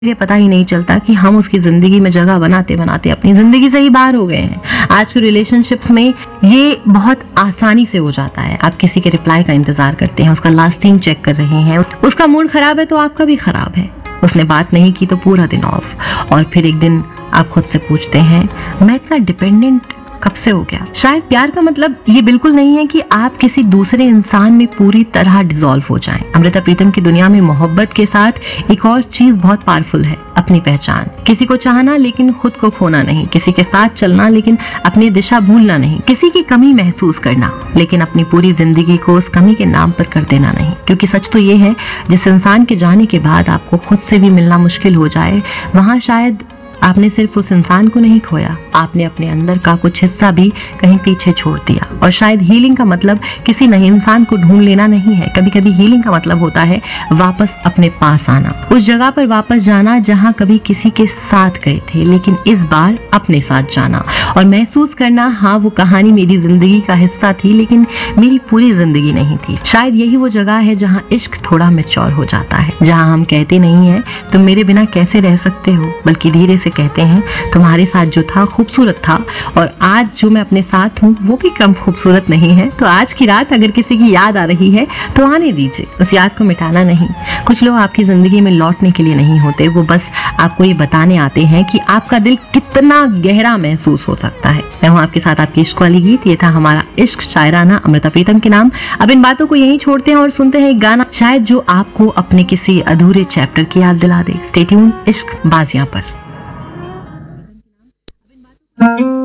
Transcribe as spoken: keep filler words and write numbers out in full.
ये पता ही नहीं चलता कि हम उसकी जिंदगी में जगह बनाते बनाते अपनी जिंदगी से ही बाहर हो गए हैं। आज के रिलेशनशिप्स में ये बहुत आसानी से हो जाता है। आप किसी के रिप्लाई का इंतजार करते हैं, उसका लास्ट सीन चेक कर रहे हैं, उसका मूड खराब है तो आपका भी खराब है, उसने बात नहीं की तो पूरा दिन ऑफ, और फिर एक दिन आप खुद से पूछते हैं मैं इतना डिपेंडेंट कब से हो गया। शायद प्यार का मतलब ये बिल्कुल नहीं है कि आप किसी दूसरे इंसान में पूरी तरह डिसॉल्व हो जाएं। अमृता प्रीतम की दुनिया में मोहब्बत के साथ एक और चीज बहुत पावरफुल है, अपनी पहचान। किसी को चाहना लेकिन खुद को खोना नहीं, किसी के साथ चलना लेकिन अपनी दिशा भूलना नहीं, किसी की कमी महसूस करना लेकिन अपनी पूरी जिंदगी को उस कमी के नाम पर कर देना नहीं। क्योंकि सच तो ये है, जिस इंसान के जाने के बाद आपको खुद से भी मिलना मुश्किल हो जाए, वहाँ शायद आपने सिर्फ उस इंसान को नहीं खोया, आपने अपने अंदर का कुछ हिस्सा भी कहीं पीछे छोड़ दिया। और शायद हीलिंग का मतलब किसी नए इंसान को ढूंढ लेना नहीं है, कभी कभी हीलिंग का मतलब होता है वापस अपने पास आना, उस जगह पर वापस जाना जहां कभी किसी के साथ गए थे लेकिन इस बार अपने साथ जाना, और महसूस करना हाँ वो कहानी मेरी जिंदगी का हिस्सा थी लेकिन मेरी पूरी जिंदगी नहीं थी। शायद यही वो जगह है जहाँ इश्क थोड़ा मैच्योर हो जाता है, जहाँ हम कहते नहीं है तुम मेरे बिना कैसे रह सकते हो, बल्कि धीरे से कहते हैं तुम्हारे साथ जो था खूबसूरत था और आज जो मैं अपने साथ हूँ वो भी कम खूबसूरत नहीं है। तो आज की रात अगर किसी की याद आ रही है तो आने दीजिए, उस याद को मिटाना नहीं। कुछ लोग आपकी जिंदगी में लौटने के लिए नहीं होते, वो बस आपको ये बताने आते हैं कि आपका दिल कितना गहरा महसूस हो सकता है। मैं हूँ आपके साथ आपकी इश्क वाली गीत, ये था हमारा इश्क शायराना अमृता प्रीतम के नाम। अब इन बातों को यहीं छोड़ते हैं और सुनते हैं एक गाना शायद जो आपको अपने किसी अधूरे चैप्टर की याद दिला दे। स्टे ट्यून, इश्क बाजियां पर।